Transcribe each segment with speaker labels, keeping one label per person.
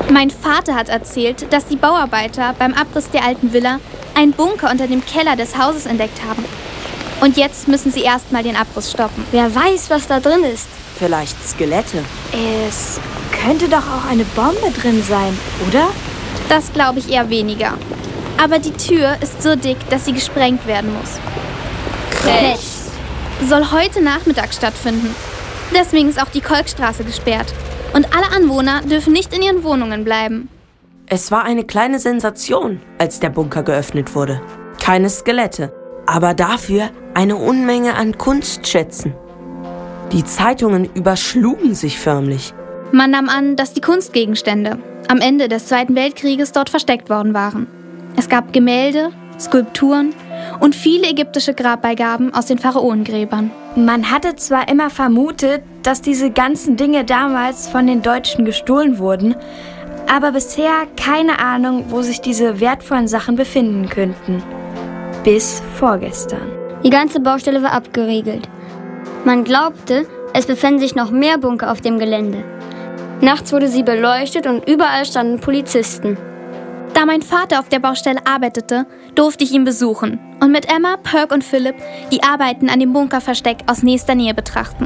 Speaker 1: Mein Vater hat erzählt, dass die Bauarbeiter beim Abriss der alten Villa einen Bunker unter dem Keller des Hauses entdeckt haben. Und jetzt müssen sie erstmal den Abriss stoppen.
Speaker 2: Wer weiß, was da drin ist.
Speaker 3: Vielleicht Skelette.
Speaker 4: Es könnte doch auch eine Bombe drin sein, oder?
Speaker 1: Das glaube ich eher weniger. Aber die Tür ist so dick, dass sie gesprengt werden muss.
Speaker 2: Recht.
Speaker 1: Soll heute Nachmittag stattfinden. Deswegen ist auch die Kolkstraße gesperrt. Und alle Anwohner dürfen nicht in ihren Wohnungen bleiben.
Speaker 3: Es war eine kleine Sensation, als der Bunker geöffnet wurde. Keine Skelette, aber dafür eine Unmenge an Kunstschätzen. Die Zeitungen überschlugen sich förmlich.
Speaker 1: Man nahm an, dass die Kunstgegenstände am Ende des Zweiten Weltkrieges dort versteckt worden waren. Es gab Gemälde, Skulpturen und viele ägyptische Grabbeigaben aus den Pharaonengräbern.
Speaker 4: Man hatte zwar immer vermutet, dass diese ganzen Dinge damals von den Deutschen gestohlen wurden, aber bisher keine Ahnung, wo sich diese wertvollen Sachen befinden könnten. Bis vorgestern.
Speaker 2: Die ganze Baustelle war abgeriegelt. Man glaubte, es befänden sich noch mehr Bunker auf dem Gelände. Nachts wurde sie beleuchtet und überall standen Polizisten.
Speaker 1: Da mein Vater auf der Baustelle arbeitete, durfte ich ihn besuchen und mit Emma, Perk und Philipp die Arbeiten an dem Bunkerversteck aus nächster Nähe betrachten.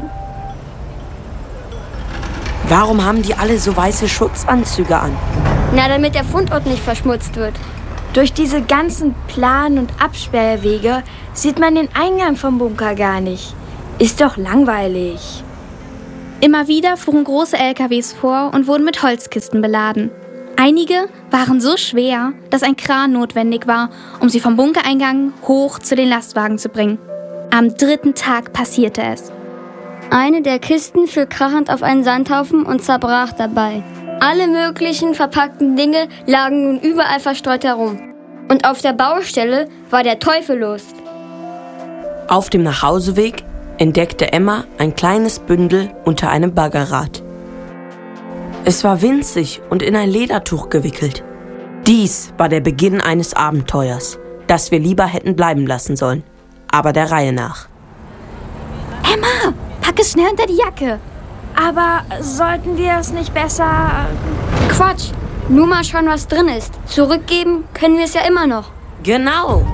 Speaker 3: Warum haben die alle so weiße Schutzanzüge an?
Speaker 2: Na, damit der Fundort nicht verschmutzt wird.
Speaker 4: Durch diese ganzen Plan- und Absperrwege sieht man den Eingang vom Bunker gar nicht. Ist doch langweilig.
Speaker 1: Immer wieder fuhren große LKWs vor und wurden mit Holzkisten beladen. Einige waren so schwer, dass ein Kran notwendig war, um sie vom Bunkereingang hoch zu den Lastwagen zu bringen. Am 3. Tag passierte es.
Speaker 2: Eine der Kisten fiel krachend auf einen Sandhaufen und zerbrach dabei. Alle möglichen verpackten Dinge lagen nun überall verstreut herum. Und auf der Baustelle war der Teufel los.
Speaker 3: Auf dem Nachhauseweg entdeckte Emma ein kleines Bündel unter einem Baggerrad. Es war winzig und in ein Ledertuch gewickelt. Dies war der Beginn eines Abenteuers, das wir lieber hätten bleiben lassen sollen, aber der Reihe nach.
Speaker 1: Emma, pack es schnell unter die Jacke.
Speaker 4: Aber sollten wir es nicht besser...
Speaker 2: Quatsch, nur mal schauen, was drin ist. Zurückgeben können wir es ja immer noch.
Speaker 3: Genau.